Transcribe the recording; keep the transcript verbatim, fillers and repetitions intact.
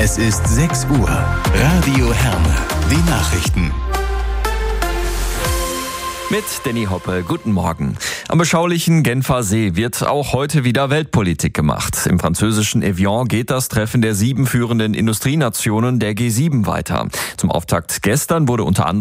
Es ist sechs Uhr. Radio Herne. Die Nachrichten. Mit Danny Hoppe, guten Morgen. Am beschaulichen Genfer See wird auch heute wieder Weltpolitik gemacht. Im französischen Evian geht das Treffen der sieben führenden Industrienationen der G sieben weiter. Zum Auftakt gestern wurde unter anderem